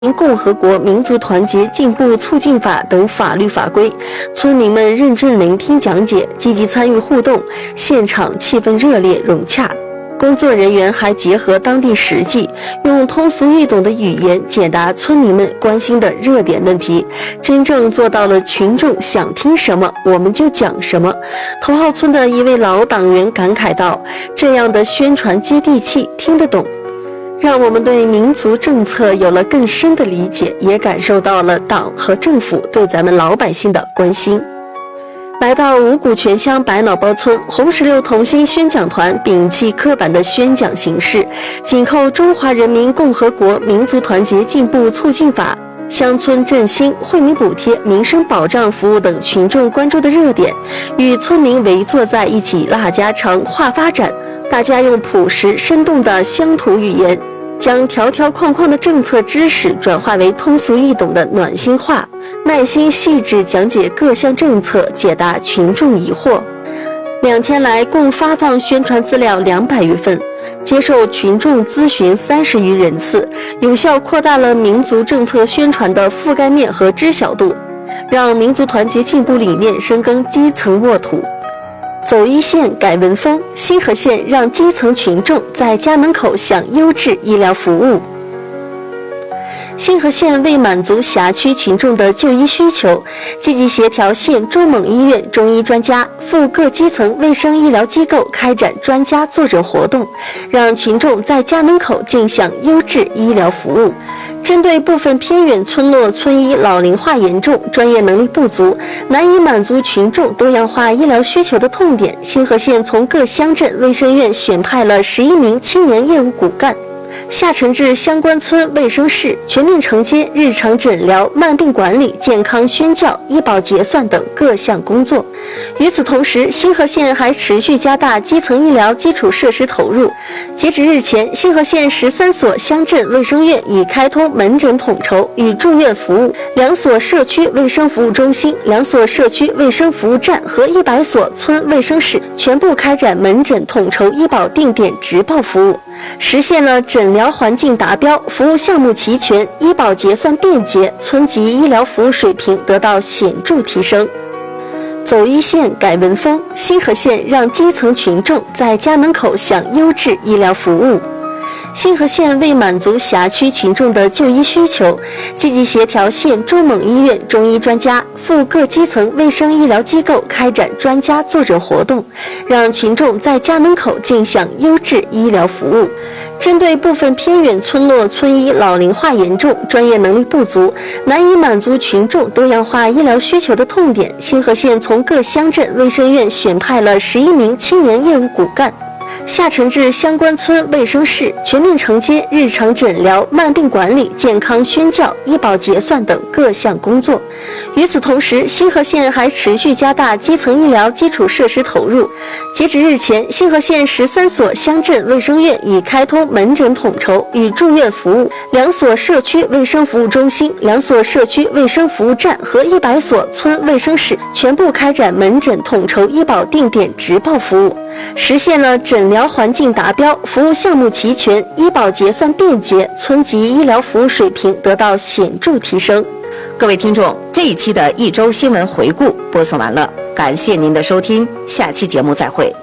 共和国民族团结进步促进法等法律法规，村民们认真聆听讲解，积极参与互动，现场气氛热烈融洽。工作人员还结合当地实际，用通俗易懂的语言解答村民们关心的热点问题，真正做到了群众想听什么我们就讲什么。头号村的一位老党员感慨道：“这样的宣传接地气，听得懂，让我们对民族政策有了更深的理解，也感受到了党和政府对咱们老百姓的关心。”来到五股泉乡百脑包村，红石榴同心宣讲团摒弃刻板的宣讲形式，紧扣《中华人民共和国民族团结进步促进法》、乡村振兴、惠民补贴、民生保障服务等群众关注的热点，与村民围坐在一起拉家常、话发展。大家用朴实生动的乡土语言，将条条框框的政策知识转化为通俗易懂的暖心话，耐心细致讲解各项政策，解答群众疑惑。2天来共发放宣传资料200余份，接受群众咨询30余人次，有效扩大了民族政策宣传的覆盖面和知晓度，让民族团结进步理念深耕基层沃土。走一线改文风，新河县让基层群众在家门口享优质医疗服务。新河县为满足辖区群众的就医需求，积极协调县中蒙医院中医专家赴各基层卫生医疗机构开展专家坐诊活动，让群众在家门口尽享优质医疗服务。针对部分偏远村落村医老龄化严重、专业能力不足，难以满足群众多样化医疗需求的痛点，新河县从各乡镇卫生院选派了11名青年业务骨干，下沉至相关村卫生室，全面承接日常诊疗、慢病管理、健康宣教、医保结算等各项工作。与此同时，新河县还持续加大基层医疗基础设施投入。截止日前，新河县13所乡镇卫生院已开通门诊统筹与住院服务，2所社区卫生服务中心、2所社区卫生服务站和100所村卫生室全部开展门诊统筹医保定点直报服务，实现了诊疗环境达标、服务项目齐全、医保结算便捷，村级医疗服务水平得到显著提升。走一线改文风，新河县让基层群众在家门口享优质医疗服务。新河县为满足辖区群众的就医需求，积极协调县中蒙医院中医专家赴各基层卫生医疗机构开展专家坐诊活动，让群众在家门口尽享优质医疗服务。针对部分偏远村落村医老龄化严重、专业能力不足，难以满足群众多样化医疗需求的痛点，新河县从各乡镇卫生院选派了11名青年业务骨干，下沉至相关村卫生室，全面承接日常诊疗、慢病管理、健康宣教、医保结算等各项工作。与此同时，新河县还持续加大基层医疗基础设施投入。截止日前，新河县13所乡镇卫生院已开通门诊统筹与住院服务，2所社区卫生服务中心、2所社区卫生服务站和100所村卫生室全部开展门诊统筹医保定点直报服务，实现了诊疗环境达标、服务项目齐全、医保结算便捷，村级医疗服务水平得到显著提升。 各位听众，这一期的一周新闻回顾播送完了，感谢您的收听，下期节目再会。